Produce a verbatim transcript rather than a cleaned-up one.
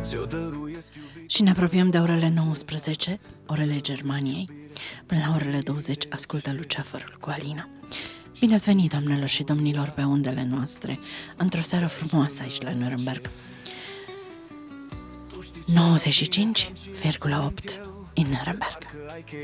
Și ne apropiem de orele nouăsprezece, orele Germaniei. Până la orele douăzeci ascultă Luceafărul cu Alina. Bine ați venit, doamnelor și domnilor, pe undele noastre, într-o seară frumoasă aici la Nuremberg. nouăzeci și cinci virgulă opt în Nuremberg.